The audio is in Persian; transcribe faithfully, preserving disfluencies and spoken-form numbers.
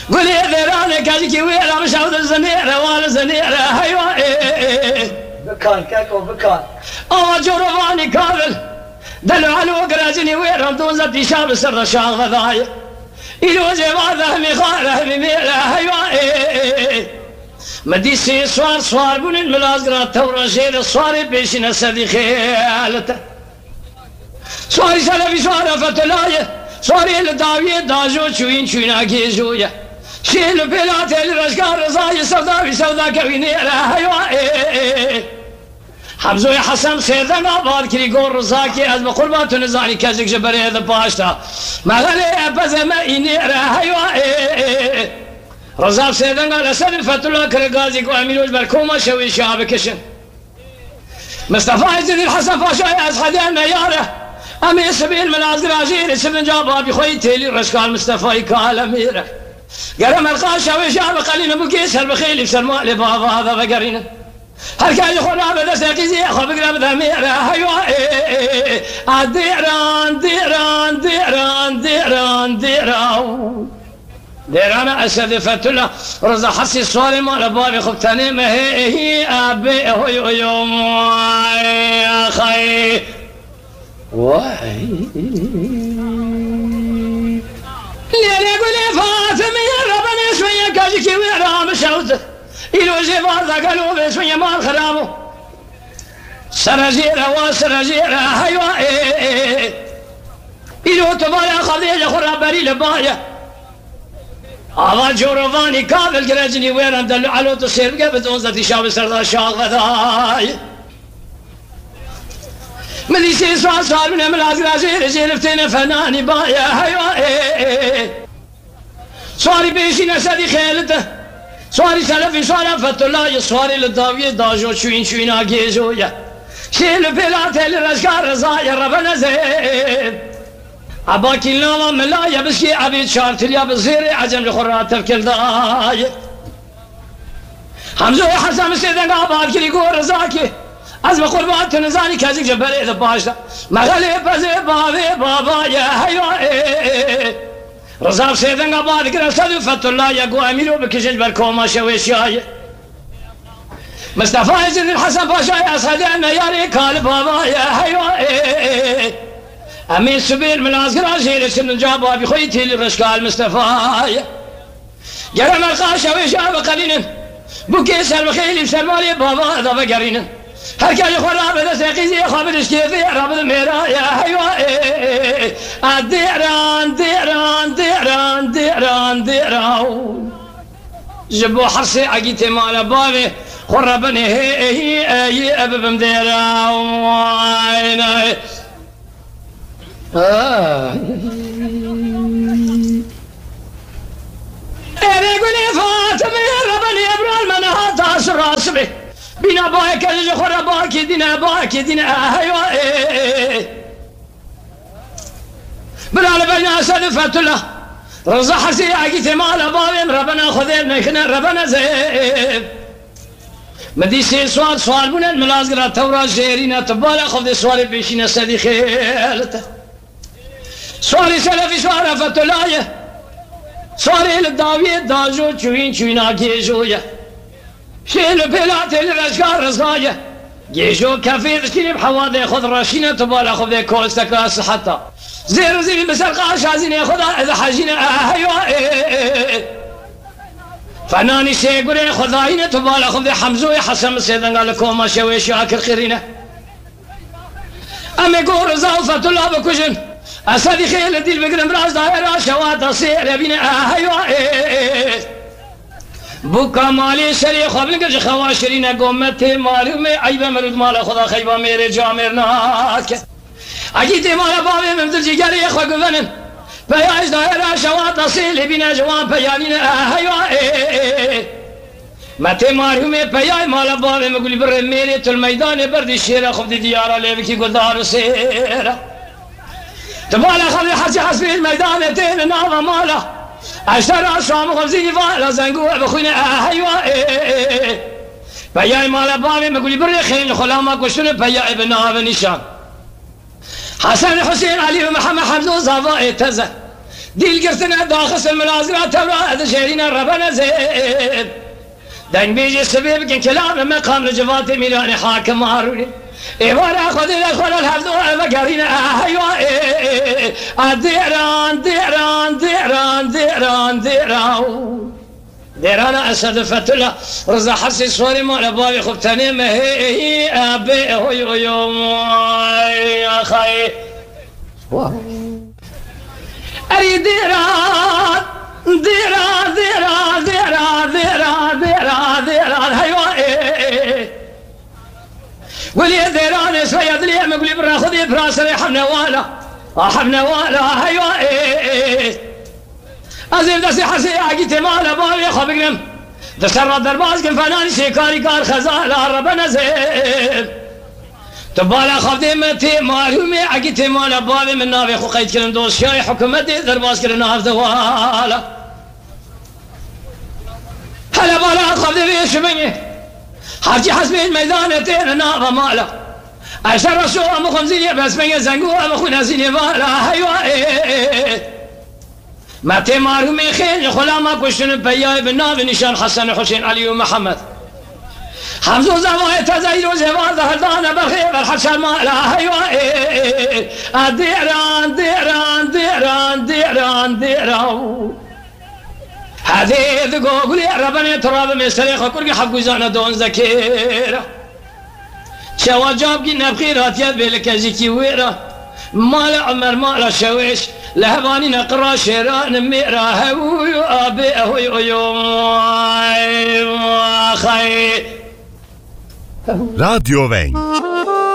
قولي ذيراني كاجكي ويلا مشاود الزنيرة والزنيرة هيوا بكان كاكو بكان أو جرفاني كامل دلوا على وقراجني ويرهم دوزتي شاب سر شاغ ذاي إلو جواد همي خاله بميله هيوا مديسي صوار صوار بون الملازقرات تورا شير الصواري بيشنا سدي خيالته صواري سلفي صواري فتلايه صواري الداوية داجو شوين شوينا كيزويا شيل بلات الرشقار رزاي سوداوي سودا كويني هيوا حمزو حسن سيدنا بعد كري قول رزاكي از بقربات نزاني كازك جبري هذا باشتا ما غلي بزما إني هيوا رزاق سيدنا قال أسد فتلا كرقازي وأمينوش بركوما شوي شعب كشن مصطفى عزيز الحسن فاشا أزحد الميارة أمي سبيل من عزراجير سبن جابها بخوي تيلي رشقال مصطفى كال أميرة قرم القاشا وشعب قليل بقيس هالبخيل بسلماء لبابا هذا فقرين هالكاي يخونا بدا ساقيزي أخو بقرب ذميرة هيوا ديران ديران ديران ديران ديران ديرانا أسد فتلا رزا حسي الصوالي مالا بابي خبتاني ما هي هي أبي هو يوم يا خي واي ليلي قولي فاطمي ربنا شوية كاجكي ويرام شوزة إلو جيفازا قالوا بي شوية مال خرامو سرجيرة وسرجيرة هيوا إلو تبايا خديجة خرابري لبايا آوا جورفاني كامل قرجني ويران دلو علو تصير بقبت أنزتي شاب سردار شاغ غذاي مليسي سوال سوال من املاز رازي رجي لفتين فناني بايا هيوا سواري بيشي نسدي خيلته سواري سلفي سواري فتولا سواري للداوية داجو شوين شوين آجيزو يا شيل بلات الرزقار رزايا ربنا زين عباكي لنا ملايا بسكي عبيد شارتل يا بزيري عجم لخرات تفكر داي حمزو حسن سيدنا عباد كلي قول رزاكي از بقربات نزاني كازيك جبري إذا باشا مغالي بزي بابي بابا يا هيوا رزاق سيدنا عباد كنا سدو فتولا يا قو أميرو بكشج بركوما شويش ياي مصطفى عزيز الحسن باشا يا صديقنا ياري كال بابا يا هيوا أمين سبيل من أصغر جيل سن جابوا بخويتي للرشقال مصطفى جرم القاشة ويشاب قليل بكيس البخيل بسلمالي بابا هذا فقرين هركا يخور رابط سيقيزي خابر اشكيفي رابط الميرا يا هيوا ديران ديران ديران ديران ديران جبوا حرسي عقيتي مال بابي خربني هي هي هي أبب مديرا وين آه أنا قولي فاطمة ربني أبرال منها تاس راسبي بنا باك الجخرة باك دينا باك دينا هيوا بلا لبنا سلفت له رزا حسي عقيت مال بابي ربنا خذيل نخنا ربنا زين مديسي سوال سوال من الملازقرة تورا جيرينا تبالا خذ سوالي بيشينا سدي خيالته سوالي سلفي سوالي فتلاية سوالي للداوية داجو چوين چوينا كيجوية شيل بلات الرشقار رزقاية جيجو كفير سكيني بحواضي خذ راشينا تبالا خذ كوستكا صحتا زير زيني بسرقا شازيني خذا إذا حاجينا هيوا فناني سيقولي خذاينة تبالا خذ حمزوي حسن سيدنا قال لكم ما شوي شاكر خيرينه أمي قول رزاو فتلا بكجن أسادي خيل ديل بقرم راس دائرة شوات أصير بنا هيوا بوكا مالي سري خبل قرش خواشرين قومتي مالي مي عيبا مرود مالا خدا خيبا ميري جامر ناك أجيتي مالا بابي ممدل جيجاري يخوى قفنن بياش دائرة شوات أصير بنا جوان بيانينا هيوا متى مارهمي بياي مالا بابي مقولي بر ميري الميدان برد الشيرة خفد ديارة ليبكي قدار سيرة تبالا خلي حسي حسبي الميدان تين ناظر مالا اشترى شام خبزي فالا زنقوع بخوينا هيوا بياي مالا بابي مقولي بر خين خلاما كشون بياي بناها بنشان حسن حسين علي ومحمد حمزو صفاء تزه ديل قرتنا داخل المنازلات تورا شيرين الربنا زين دنگ بيجي السبيب كن كلام مقام رجفات ميلاني حاكم ماروني إيوانا خذ الأخوان الحفظ ومقارين أيوة ديران ديران ديران ديران ديران ديران أسد فتلة رزا حسي صوري مولا بابي خبتاني مهي أبي هوي هوي يا خي أري ديران ديران ديران ديران ديران ديران ديران أيوة ولي ديران سيد لي مقولي برا خذي براسري حمنا والا حمنا والا أيوة أزيد دسي حسي عقيت مالا بابي خبقنم دسر درباز كن فناني شيكاري كار خزالة ربنا زين تبالا خفدي متي مالومي عقيت مالا بابي من نابي خو قيد كلم دوس شاي حكومتي درباز كن ناف دوالا هلا بالا خفدي في شبني حرجي حسبي الميدان تين ناف مالا أشر رسول أمو خمزيني بس من زنقو أمو خو نازيني مالا أيوة ما تمارو من خير خلا ما كشن بياي بناب نشان حسن حسين علي ومحمد حمزو زواي تزايد وزوار ظهرنا بالخير الحشر ما لا ايوه ديران ديران ديران ديران ديران هذه ذقوق لي ربنا تراب من سريخ كل حق زانا دون ذكيره شوا جاب قلنا بخيرات يد بلك زكي ويره مال عمر مال شويش لهباني نقرا شيران ميرا هوي ابي هوي هوي خي راديو ونگ